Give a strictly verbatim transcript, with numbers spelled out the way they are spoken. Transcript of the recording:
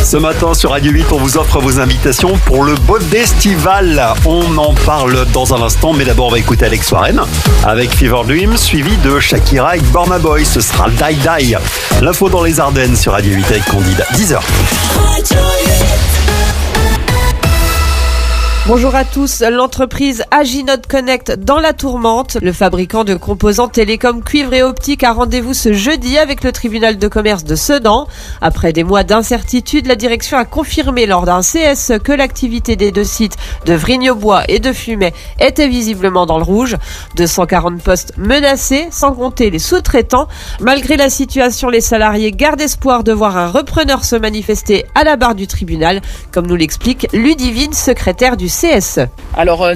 Ce matin sur Radio huit, on vous offre vos invitations pour le Bodestival. On en parle dans un instant, mais d'abord on va écouter Alex Warren avec Fever Dream, suivi de Shakira avec Burna Boy. Ce sera Die Die. L'info dans les Ardennes sur Radio huit avec Candide, dix heures. Bonjour à tous, l'entreprise Aginode Connect dans la tourmente. Le fabricant de composants télécom cuivre et optique a rendez-vous ce jeudi avec le tribunal de commerce de Sedan. Après des mois d'incertitude, la direction a confirmé lors d'un C S que l'activité des deux sites de Vrigne-aux-Bois et de Fumay était visiblement dans le rouge. deux cent quarante postes menacés, sans compter les sous-traitants. Malgré la situation, les salariés gardent espoir de voir un repreneur se manifester à la barre du tribunal, comme nous l'explique Ludivine, secrétaire du C S E. Alors euh,